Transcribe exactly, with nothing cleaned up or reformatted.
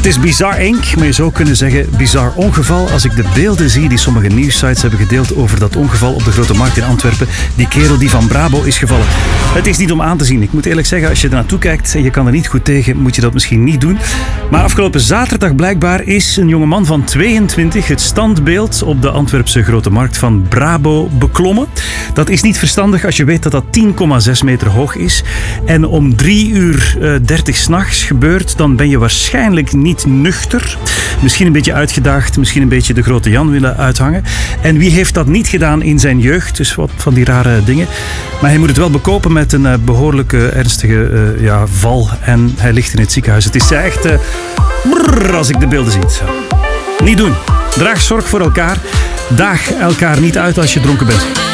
Het is Bizar Incorporated, maar je zou kunnen zeggen bizar ongeval als ik de beelden zie die sommige nieuwssites hebben gedeeld over dat ongeval op de Grote Markt in Antwerpen. Die kerel die van Brabo is gevallen. Het is niet om aan te zien. Ik moet eerlijk zeggen, als je er naartoe kijkt en je kan er niet goed tegen, moet je dat misschien niet doen. Maar afgelopen zaterdag blijkbaar is een jongeman van tweeëntwintig het standbeeld op de Antwerpse Grote Markt van Brabo beklommen. Dat is niet verstandig als je weet dat dat tien komma zes meter hoog is. En om drie uur dertig 's nachts gebeurt, dan ben je waarschijnlijk niet nuchter. Misschien een beetje uitgedaagd, misschien een beetje de grote Jan willen uithangen. En wie heeft dat niet gedaan in zijn jeugd? Dus wat van die rare dingen. Maar hij moet het wel bekopen met een uh, behoorlijke ernstige uh, ja, val. En hij ligt in het ziekenhuis. Het is echt uh, brrr, als ik de beelden zie. Niet doen. Draag zorg voor elkaar. Daag elkaar niet uit als je dronken bent.